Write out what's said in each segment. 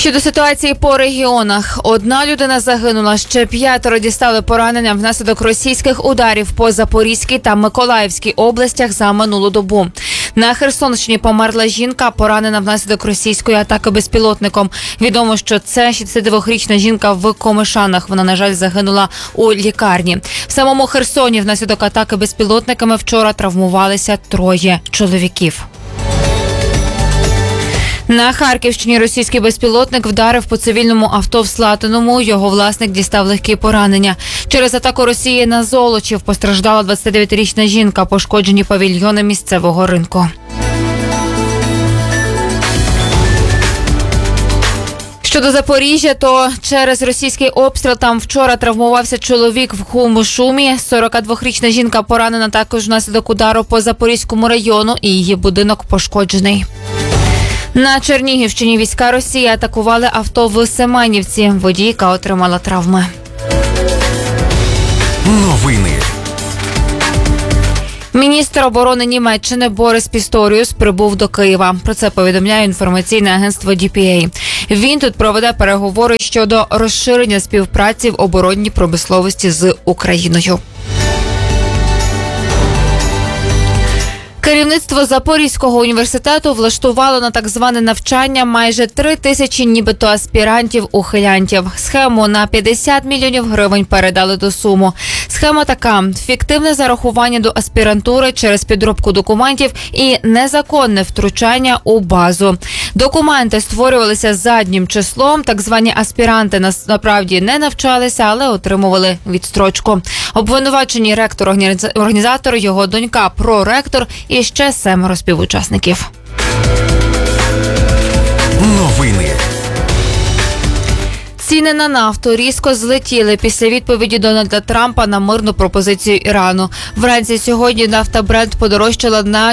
Щодо ситуації по регіонах. Одна людина загинула, ще 5 дістали поранення внаслідок російських ударів по Запорізькій та Миколаївській областях за минулу добу. На Херсонщині померла жінка, поранена внаслідок російської атаки безпілотником. Відомо, що це 62-річна жінка в Комишанах. Вона, на жаль, загинула у лікарні. В самому Херсоні внаслідок атаки безпілотниками вчора травмувалися 3 чоловіків. На Харківщині російський безпілотник вдарив по цивільному авто в Слатиному. Його власник дістав легкі поранення. Через атаку Росії на Золочів постраждала 29-річна жінка, пошкоджені павільйони місцевого ринку. Щодо Запоріжжя, то через російський обстріл там вчора травмувався чоловік в Хомушумі. 42-річна жінка поранена також внаслідок удару по Запорізькому району і її будинок пошкоджений. На Чернігівщині війська Росії атакували авто в Семенівці. Водійка отримала травми. Новини. Міністр оборони Німеччини Борис Пісторіус прибув до Києва. Про це повідомляє інформаційне агентство DPA. Він тут проведе переговори щодо розширення співпраці в оборонній промисловості з Україною. Керівництво Запорізького університету влаштувало на так зване навчання майже 3000 нібито аспірантів-ухилянтів. Схему на 50 мільйонів гривень передали до Суму. Схема така – фіктивне зарахування до аспірантури через підробку документів і незаконне втручання у базу. Документи створювалися заднім числом. Так звані аспіранти насправді не навчалися, але отримували відстрочку. Обвинувачені ректор-організатор, його донька, проректор і ще 7 співучасників. Новини. Ціни на нафту різко злетіли після відповіді Дональда Трампа на мирну пропозицію Ірану. Вранці сьогодні нафта Брент подорожчала на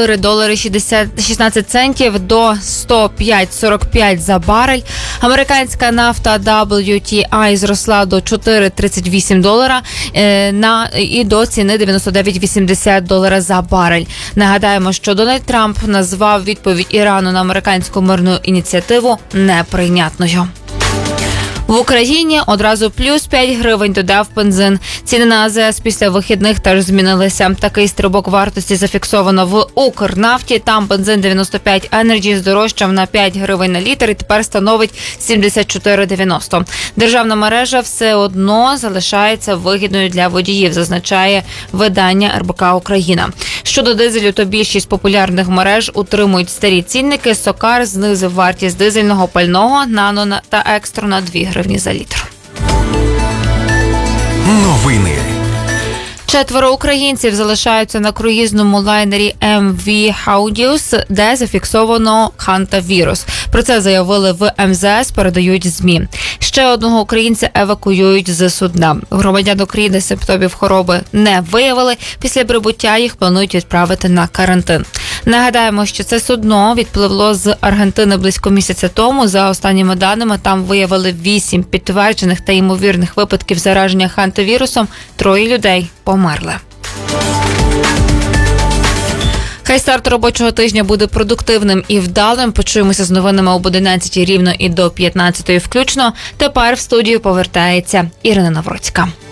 $4.16 до $105.45 за барель. Американська нафта WTI зросла до $4.38 і до ціни $99.80 за барель. Нагадаємо, що Дональд Трамп назвав відповідь Ірану на американську мирну ініціативу неприйнятною. В Україні одразу плюс 5 гривень додав бензин. Ціни на АЗС після вихідних теж змінилися. Такий стрибок вартості зафіксовано в Укрнафті. Там бензин 95 Energy здорожчав на 5 гривень на літр і тепер становить 74,90. Державна мережа все одно залишається вигідною для водіїв, зазначає видання РБК Україна. Щодо дизелю, то більшість популярних мереж утримують старі цінники. Сокар знизив вартість дизельного пального «Нано» та «Екстро» на 2 гривні за літр. Новини. 4 українців залишаються на круїзному лайнері MV Haudius, де зафіксовано хантавірус. Про це заявили в МЗС, передають ЗМІ. Ще одного українця евакуюють з судна. Громадян України симптомів хвороби не виявили. Після прибуття їх планують відправити на карантин. Нагадаємо, що це судно відпливло з Аргентини близько місяця тому. За останніми даними, там виявили 8 підтверджених та ймовірних випадків зараження хантавірусом. 3 людей померли. Хай старт робочого тижня буде продуктивним і вдалим. Почуємося з новинами об 11 рівно і до 15 включно. Тепер в студію повертається Ірина Навроцька.